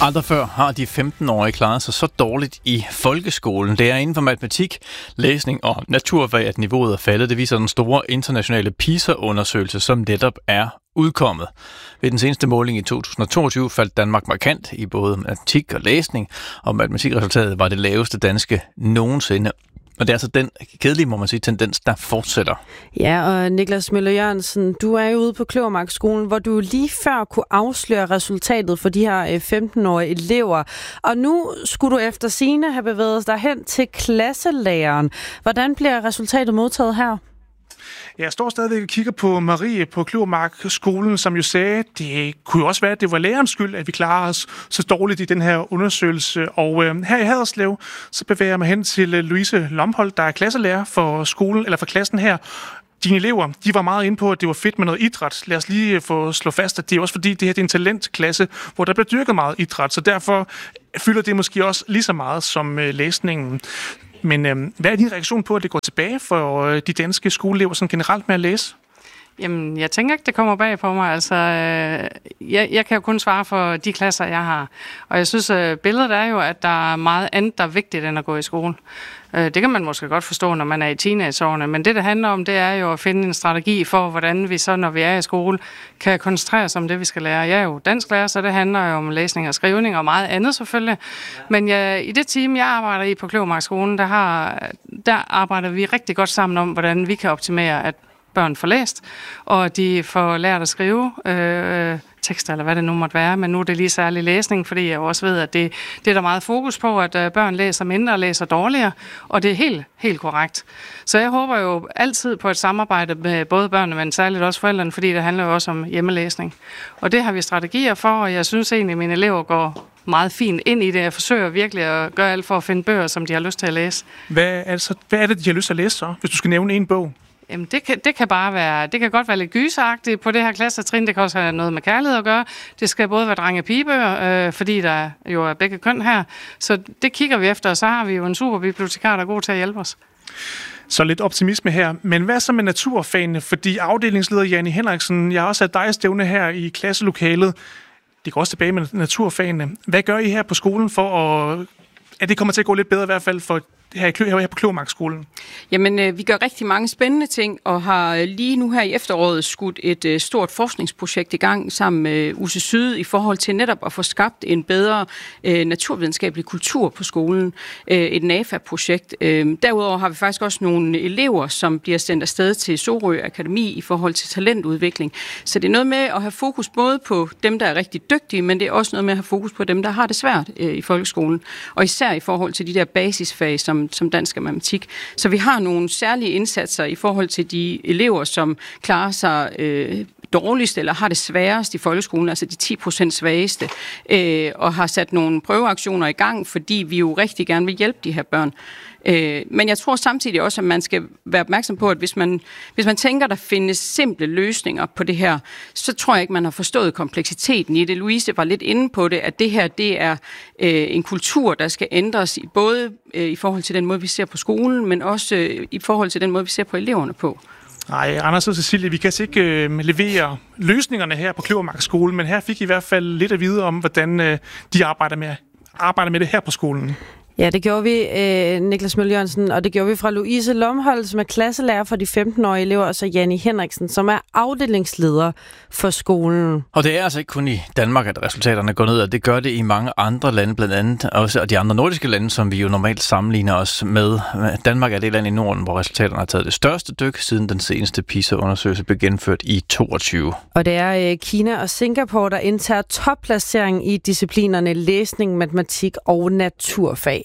Aldrig før har de 15-årige klaret sig så dårligt i folkeskolen. Det er inden for matematik, læsning og naturfag, at niveauet er faldet. Det viser den store internationale PISA-undersøgelse, som netop er udkommet. Ved den seneste måling i 2022 faldt Danmark markant i både matematik og læsning, og matematikresultatet var det laveste danske nogensinde. Og det er altså den kedelige, må man sige, tendens, der fortsætter. Ja, og Niklas Møller Jørgensen, du er jo ude på Kløvermarkskolen, hvor du lige før kunne afsløre resultatet for de her 15-årige elever. Og nu skulle du efter sigende have bevæget dig hen til klasselæreren. Hvordan bliver resultatet modtaget her? Jeg står stadigvæk og kigger på Marie på Kløvermarkskolen, som jo sagde, at det kunne jo også være, at det var lærerens skyld, at vi klarer os så dårligt i den her undersøgelse. Og her i Haderslev, så bevæger jeg mig hen til Louise Lomholdt, der er klasselærer for skolen, eller for klassen her. Dine elever, de var meget inde på, at det var fedt med noget idræt. Lad os lige få slå fast, at det er også fordi, det her det er en talentklasse, hvor der bliver dyrket meget idræt. Så derfor fylder det måske også lige så meget som læsningen. Men hvad er din reaktion på, at det går tilbage for de danske skoleelever sådan generelt med at læse? Jamen, jeg tænker ikke, det kommer bag på mig. Altså, jeg kan jo kun svare for de klasser, jeg har. Og jeg synes, billedet er jo, at der er meget andet, der er vigtigt, end at gå i skole. Det kan man måske godt forstå, når man er i teenageårene. Men det handler om, det er jo at finde en strategi for, hvordan vi så, når vi er i skole, kan koncentrere os om det, vi skal lære. Jeg er jo dansklærer, så det handler jo om læsning og skrivning og meget andet selvfølgelig. Men i det team, jeg arbejder i på Kløvermarkskolen, der arbejder vi rigtig godt sammen om, hvordan vi kan optimere, at børn får læst, og de får lært at skrive tekster, eller hvad det nu måtte være, men nu er det lige særlig læsning, fordi jeg også ved, at det er der meget fokus på, at børn læser mindre og læser dårligere, og det er helt korrekt. Så jeg håber jo altid på et samarbejde med både børnene, men særligt også forældrene, fordi det handler jo også om hjemmelæsning. Og det har vi strategier for, og jeg synes egentlig, at mine elever går meget fint ind i det. Jeg forsøger virkelig at gøre alt for at finde bøger, som de har lyst til at læse. Hvad er det, de har lyst til at læse så, hvis du skal nævne en bog? Jamen, det kan bare være, det kan godt være lidt gyseragtigt på det her klassetrin. Det kan også have noget med kærlighed at gøre. Det skal både være drenge- og pigebøger, fordi der jo er begge køn her. Så det kigger vi efter, og så har vi jo en super bibliotekar, der er god til at hjælpe os. Så lidt optimisme her. Men hvad så med naturfagene? Fordi afdelingsleder Janni Henriksen, jeg har også sat dig stævne her i klasselokalet. Det går også tilbage med naturfagene. Hvad gør I her på skolen for at det kommer til at gå lidt bedre i hvert fald for her på Kløvermarkskolen? Jamen, vi gør rigtig mange spændende ting, og har lige nu her i efteråret skudt et stort forskningsprojekt i gang sammen med UC Syd i forhold til netop at få skabt en bedre naturvidenskabelig kultur på skolen. Et NAFA-projekt. Derudover har vi faktisk også nogle elever, som bliver sendt afsted til Sorø Akademi i forhold til talentudvikling. Så det er noget med at have fokus både på dem, der er rigtig dygtige, men det er også noget med at have fokus på dem, der har det svært i folkeskolen. Og især i forhold til de der basisfag, som dansk og matematik. Så vi har nogle særlige indsatser i forhold til de elever, som klarer sig dårligst eller har det sværest i folkeskolen, altså de 10% svageste, og har sat nogle prøveaktioner i gang, fordi vi jo rigtig gerne vil hjælpe de her børn. Men jeg tror samtidig også, at man skal være opmærksom på, at hvis man tænker, der findes simple løsninger på det her, så tror jeg ikke, man har forstået kompleksiteten i det. Louise var lidt inde på det, at det her, det er en kultur, der skal ændres både i forhold til den måde, vi ser på skolen, men også i forhold til den måde, vi ser på eleverne på. Nej, Anders og Cecilie, vi kan altså ikke levere løsningerne her på Kløvermarkskolen, men her fik I hvert fald lidt at vide om, hvordan de arbejder med det her på skolen. Ja, det gjorde vi, Niklas Møller Jørgensen, og det gjorde vi fra Louise Lomholdt, som er klasselærer for de 15-årige elever, og så Janni Henriksen, som er afdelingsleder for skolen. Og det er altså ikke kun i Danmark, at resultaterne går ned, og det gør det i mange andre lande, blandt andet også de andre nordiske lande, som vi jo normalt sammenligner os med. Danmark er det land i Norden, hvor resultaterne har taget det største dyk, siden den seneste PISA-undersøgelse blev gennemført i 2022. Og det er Kina og Singapore, der indtager topplacering i disciplinerne læsning, matematik og naturfag.